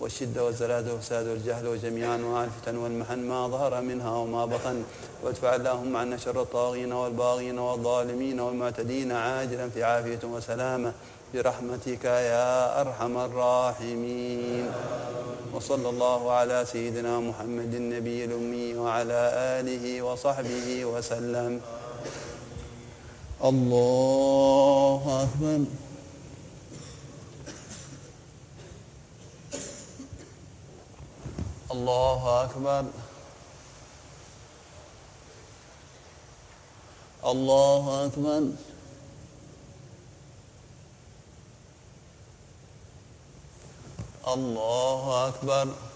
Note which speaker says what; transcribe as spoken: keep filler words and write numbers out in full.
Speaker 1: والشدة والزلازل والفساد والجهل وجميع أنواع الفتن والمحن ما ظهر منها وما بطن. وادفع اللهم عنا شر الطاغين والباغين والظالمين والمعتدين عاجلا في عافية وسلامة برحمتك يا أرحم الراحمين. وصلى الله على سيدنا محمد النبي الأمي وعلى آله وصحبه وسلم. الله أكبر. الله أكبر. الله أكبر. الله أكبر.